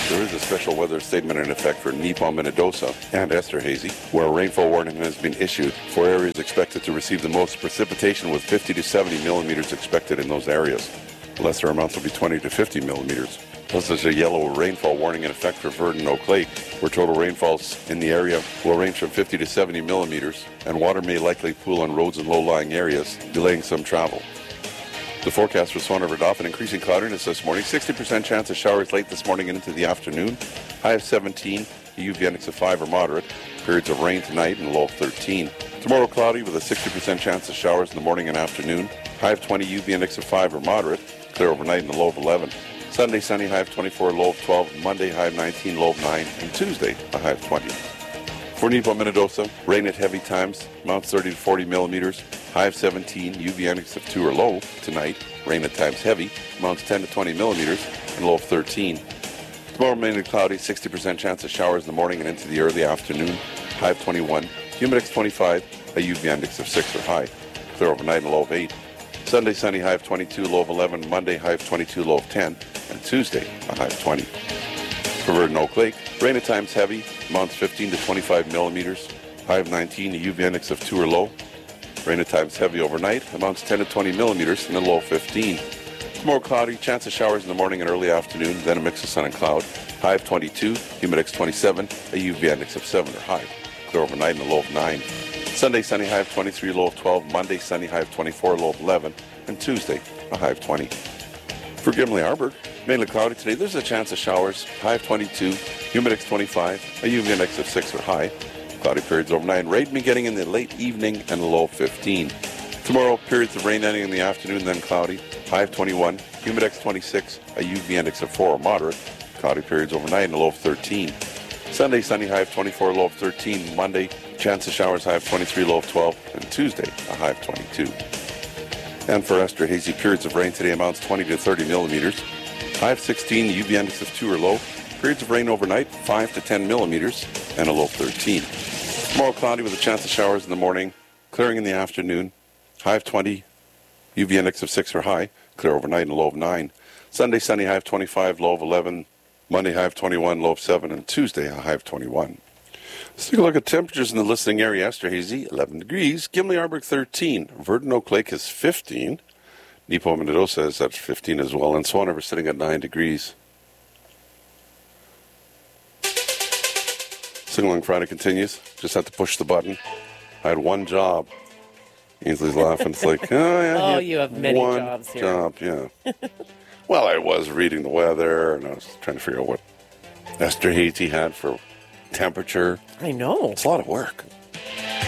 There is a special weather statement in effect for Nippon, Minnedosa and Esterhazy, where a rainfall warning has been issued for areas expected to receive the most precipitation, with 50 to 70 millimeters expected in those areas. Lesser amounts will be 20 to 50 millimeters. Plus, there's a yellow rainfall warning in effect for Verdon Oak Lake, where total rainfalls in the area will range from 50 to 70 millimeters, and water may likely pool on roads in low-lying areas, delaying some travel. The forecast for Swan River Dauphin: increasing cloudiness this morning, 60% chance of showers late this morning and into the afternoon, high of 17, a UV index of 5 or moderate, periods of rain tonight and low of 13. Tomorrow cloudy with a 60% chance of showers in the morning and afternoon, high of 20, UV index of 5 or moderate, clear overnight and a low of 11. Sunday sunny, high of 24, low of 12, Monday high of 19, low of 9, and Tuesday a high of 20. For Nippon, Minnedosa, rain at heavy times, amounts 30 to 40 millimeters, high of 17, UV index of 2 or low. Tonight, rain at times heavy, amounts 10 to 20 millimeters, and low of 13. Tomorrow, mainly cloudy, 60% chance of showers in the morning and into the early afternoon, high of 21, humidex 25, a UV index of 6 or high, clear overnight and a low of 8. Sunday, sunny, high of 22, low of 11, Monday, high of 22, low of 10, and Tuesday, a high of 20. For Verdon Oak Lake, rain at times heavy, amounts 15 to 25 millimeters, high of 19, a UV index of 2 or low. Rain at times heavy overnight, amounts 10 to 20 millimeters, and a low of 15. Tomorrow cloudy, chance of showers in the morning and early afternoon, then a mix of sun and cloud. High of 22, humidex 27, a UV index of 7 or high. Clear overnight and a low of 9. Sunday, sunny, high of 23, low of 12. Monday, sunny, high of 24, low of 11. And Tuesday, a high of 20. For Gimli-Arburg, mainly cloudy today. There's a chance of showers. High of 22, humidex 25, a UV index of 6 or high. Cloudy periods overnight. Rain beginning in the late evening and a low of 15. Tomorrow, periods of rain ending in the afternoon, then cloudy. High of 21, humidex 26, a UV index of 4 or moderate. Cloudy periods overnight and a low of 13. Sunday, sunny, high of 24, low of 13. Monday, chance of showers, high of 23, low of 12. And Tuesday, a high of 22. And for Esterhazy, periods of rain today, amounts 20 to 30 millimeters. High of 16, UV index of 2 or low. Periods of rain overnight, 5 to 10 millimeters, and a low of 13. Tomorrow cloudy with a chance of showers in the morning, clearing in the afternoon. High of 20, UV index of 6 or high, clear overnight and a low of 9. Sunday, sunny, high of 25, low of 11. Monday, high of 21, low of 7, and Tuesday, a high of 21. Let's take a look at temperatures in the listening area. Esterhazy, 11 degrees. Gimli-Arburg, 13. Verdon Oak Lake is 15. Nippon, Minnedosa is at 15 as well. And Swan River sitting at 9 degrees. Sing-along Friday continues. Just have to push the button. I had one job. Ainsley's laughing. It's like, oh, yeah. Oh, you have many jobs here. One job, yeah. Well, I was reading the weather, and I was trying to figure out what Esterhazy had for temperature. I know. It's a lot of work.